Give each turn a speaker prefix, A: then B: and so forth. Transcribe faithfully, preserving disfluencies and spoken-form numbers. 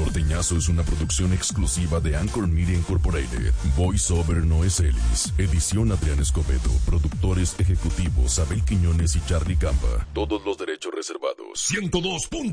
A: Norteñazo es una producción exclusiva de Anchor Media Incorporated. Voice Over Noé Celis. Edición Adrián Escobedo. Productores ejecutivos Abel Quiñones y Charlie Campa. Todos los derechos reservados. ciento dos punto